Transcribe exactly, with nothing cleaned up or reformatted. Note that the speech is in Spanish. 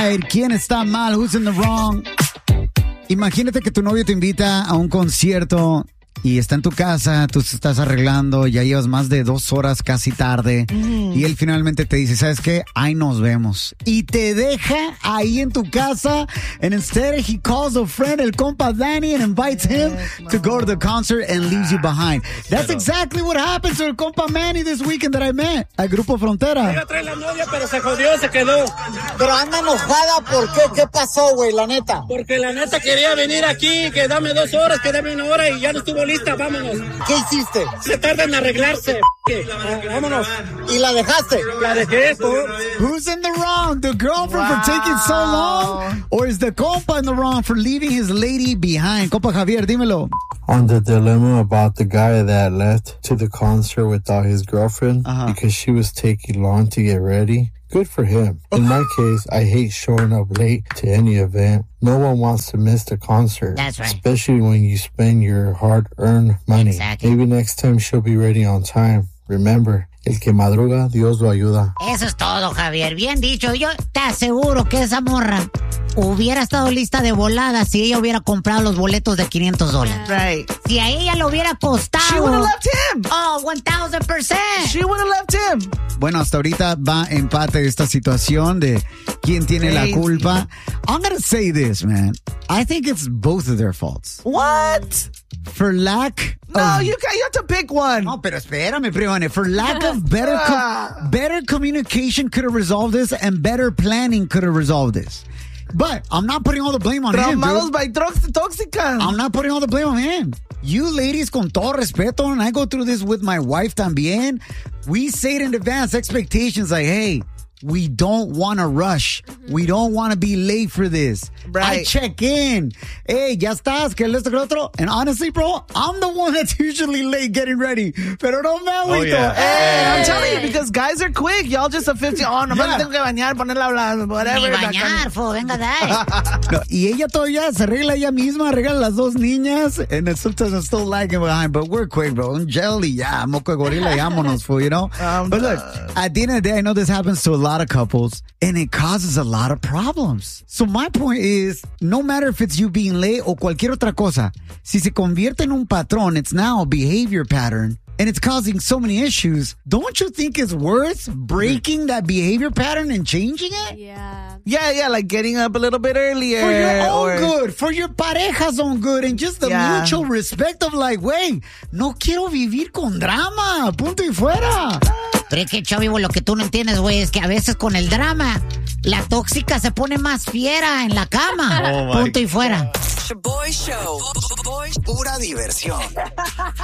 right. ¿Quién está mal? Who's in the wrong? Imagínate que tu novio te invita a un concierto y está en tu casa, tú te estás arreglando, ya llevas más de dos horas casi tarde, mm. y él finalmente te dice, ¿sabes qué? Ahí nos vemos. Y te deja ahí en tu casa, and instead he calls a friend, el compa Danny, and invites him to go to the concert and leaves you behind. That's exactly what happened to el compa Manny this weekend that I met at Grupo Frontera. Iba a traer la novia, pero se jodió, se quedó. Pero anda enojada, ¿por qué? ¿Qué pasó, güey, la neta? Porque la neta quería venir aquí, que dame dos horas, que dame una hora, y ya no estuvo lista, vámonos. ¿Qué hiciste? Se tarda en arreglarse. Ah, vámonos. ¿Y la dejaste? La dejé, tú. Who's in the wrong? The girlfriend wow. for taking so long? Or is the compa in the wrong for leaving his lady behind? Compa Javier, dímelo. On the dilemma about the guy that left to the concert without his girlfriend uh-huh. because she was taking long to get ready. Good for him. In my case, I hate showing up late to any event. No one wants to miss the concert. That's right. Especially when you spend your hard-earned money. Exactly. Maybe next time she'll be ready on time. Remember, el que madruga, Dios lo ayuda. Eso es todo, Javier. Bien dicho. Yo te aseguro que esa morra hubiera estado lista de volada si ella hubiera comprado los boletos de quinientos dólares. Right. Si a ella le hubiera costado... She would have left him. Oh, one thousand percent. She would have left him. Bueno, hasta ahorita va empate esta situación de quién tiene Crazy. la culpa. I'm gonna say this, man. I think it's both of their faults. What? For lack No, of... you, you have to pick one. No, pero espérame, primo. For lack of better, com- better communication could have resolved this, and better planning could have resolved this. But I'm not putting all the blame on him, Traumados dude. by tóxicas. I'm not putting all the blame on him. You ladies, con todo respeto, and I go through this with my wife también, we say it in advance, expectations like, hey, we don't want to rush. We don't want to be late for this. Right. I check in. Hey, ya estás, que esto, que lo otro. And honestly, bro, I'm the one that's usually late getting ready. Pero no me agüito. Oh, yeah. Hey, I'm telling you, because guys are quick. Y'all just a fifty. Oh, nomás yeah. tengo que bañar, ponerla a hablar, whatever. Ni bañar, fo, venga de ahí. No, y ella todavía se arregla ella misma, arregla las dos niñas, and then sometimes I'm still lagging behind, but we're quick, bro. Un jelly, yeah, moco de gorila, vámonos, fo, you know? Um, but look, at the end of the day, I know this happens to a lot of couples, and it causes a lot of problems. So my point is, no matter if it's you being late o cualquier otra cosa, si se convierte en un patrón, it's now a behavior pattern, and it's causing so many issues, don't you think it's worth breaking that behavior pattern and changing it? Yeah. Yeah, yeah, like getting up a little bit earlier. For your own or... good, for your pareja's own good, and just the yeah. mutual respect of like, wey, no quiero vivir con drama, punto y fuera. Pero es que, Chavivo, lo que tú no entiendes, güey, es que a veces con el drama, la tóxica se pone más fiera en la cama. Oh, punto y fuera. Boy Show. Pura diversión.